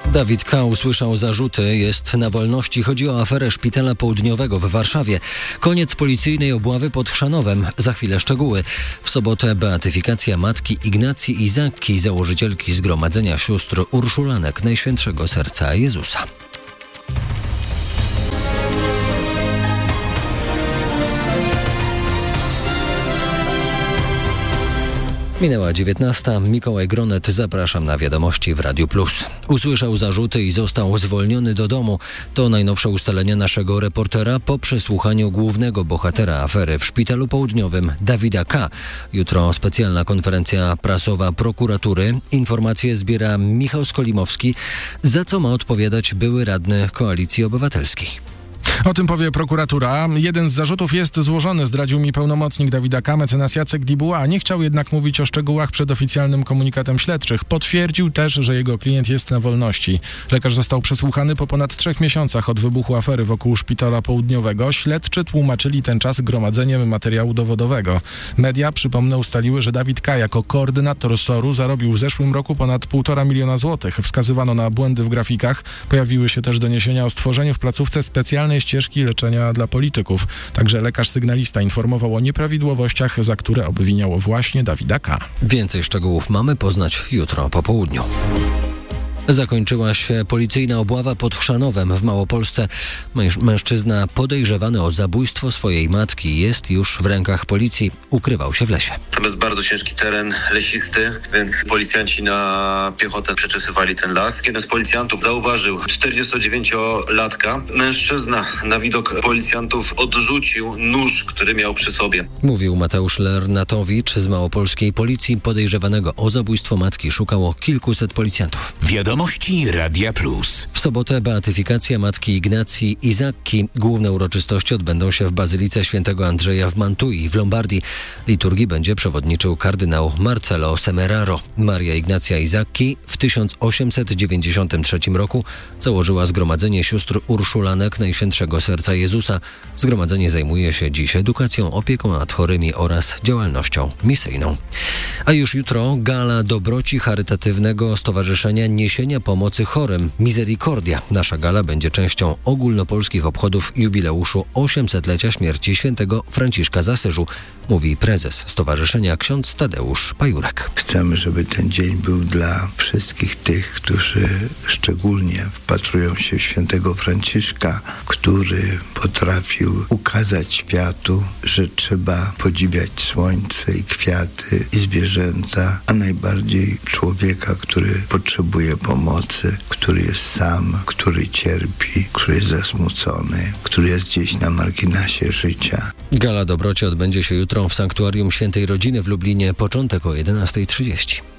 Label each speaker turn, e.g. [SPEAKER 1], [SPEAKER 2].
[SPEAKER 1] Dawid K. usłyszał zarzuty, jest na wolności. Chodzi o aferę Szpitala Południowego w Warszawie. Koniec policyjnej obławy pod Chrzanowem. Za chwilę szczegóły. W sobotę beatyfikacja matki Ignacji Izakki, założycielki Zgromadzenia Sióstr Urszulanek Najświętszego Serca Jezusa. Minęła 19. Mikołaj Gronet, zapraszam na wiadomości w Radiu Plus. Usłyszał zarzuty i został zwolniony do domu. To najnowsze ustalenia naszego reportera po przesłuchaniu głównego bohatera afery w Szpitalu Południowym, Dawida K. Jutro specjalna konferencja prasowa prokuratury. Informacje zbiera Michał Skolimowski, za co ma odpowiadać były radny Koalicji Obywatelskiej.
[SPEAKER 2] O tym powie prokuratura. Jeden z zarzutów jest złożony, zdradził mi pełnomocnik Dawida K., mecenas Jacek Dibuła. Nie chciał jednak mówić o szczegółach przed oficjalnym komunikatem śledczych. Potwierdził też, że jego klient jest na wolności. Lekarz został przesłuchany po ponad 3 miesiącach od wybuchu afery wokół Szpitala Południowego. Śledczy tłumaczyli ten czas gromadzeniem materiału dowodowego. Media, przypomnę, ustaliły, że Dawid K. jako koordynator SOR-u zarobił w zeszłym roku ponad 1,5 miliona złotych. Wskazywano na błędy w grafikach. Pojawiły się też doniesienia o stworzeniu w placówce specjalnej ścieżki leczenia dla polityków. Także lekarz sygnalista informował o nieprawidłowościach, za które obwiniał właśnie Dawida K.
[SPEAKER 1] Więcej szczegółów mamy poznać jutro po południu. Zakończyła się policyjna obława pod Chrzanowem w Małopolsce. Mężczyzna podejrzewany o zabójstwo swojej matki jest już w rękach policji. Ukrywał się w lesie.
[SPEAKER 3] Tam jest bardzo ciężki teren leśisty, więc policjanci na piechotę przeczesywali ten las. Jeden z policjantów zauważył 49-latka. Mężczyzna na widok policjantów odrzucił nóż, który miał przy sobie.
[SPEAKER 1] Mówił Mateusz Lernatowicz z małopolskiej policji. Podejrzewanego o zabójstwo matki szukało kilkuset policjantów.
[SPEAKER 4] Wiadomości Radia Plus.
[SPEAKER 1] W sobotę beatyfikacja matki Ignacji Izakki. Główne uroczystości odbędą się w Bazylice Świętego Andrzeja w Mantui w Lombardii. Liturgii będzie przewodniczył kardynał Marcello Semeraro. Maria Ignacja Izakki w 1893 roku założyła Zgromadzenie Sióstr Urszulanek Najświętszego Serca Jezusa. Zgromadzenie zajmuje się dziś edukacją, opieką nad chorymi oraz działalnością misyjną. A już jutro gala dobroci charytatywnego Stowarzyszenia Niesienia Pomocy Chorym Misericordia. Nasza gala będzie częścią ogólnopolskich obchodów jubileuszu 800-lecia śmierci świętego Franciszka z Asyżu, mówi prezes stowarzyszenia ksiądz Tadeusz Pajurek.
[SPEAKER 5] Chcemy, żeby ten dzień był dla wszystkich tych, którzy szczególnie wpatrują się w świętego Franciszka, który potrafił ukazać światu, że trzeba podziwiać słońce i kwiaty i zwierzęta, a najbardziej człowieka, który potrzebuje pomocy, który jest sam, który cierpi, który jest zasmucony, który jest gdzieś na marginesie życia.
[SPEAKER 1] Gala dobroci odbędzie się jutro w Sanktuarium Świętej Rodziny w Lublinie. Początek o 11:30.